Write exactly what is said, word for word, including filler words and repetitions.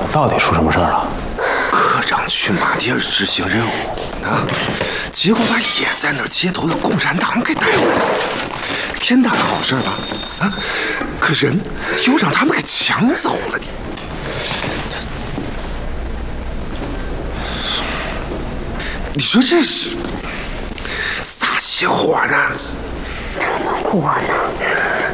到底出什么事儿了？ 科长去马迭尔执行任务啊，结果把也在那儿接头的共产党给带回来了。天大的好事吧？啊，可人又让他们给抢走了。你，你说这是撒邪火呢？ 怎么过呢？